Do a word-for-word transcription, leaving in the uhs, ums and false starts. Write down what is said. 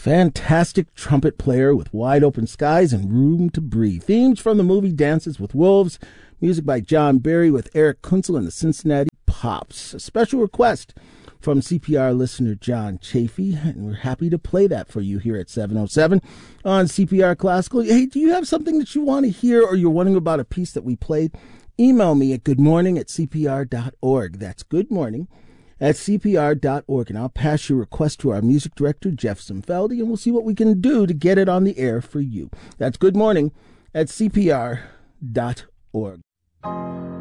fantastic trumpet player with wide open skies and room to breathe. Themes from the movie Dances with Wolves. Music by John Barry with Eric Kunzel and the Cincinnati Pops. A special request from C P R listener John Chafee, and we're happy to play that for you here at seven oh seven on C P R Classical. Hey, do you have something that you want to hear, or you're wondering about a piece that we played? Email me at goodmorning at c p r dot org. That's goodmorning at c p r dot org, and I'll pass your request to our music director, Jeff Zimfeldi, and we'll see what we can do to get it on the air for you. That's goodmorning at c p r dot org.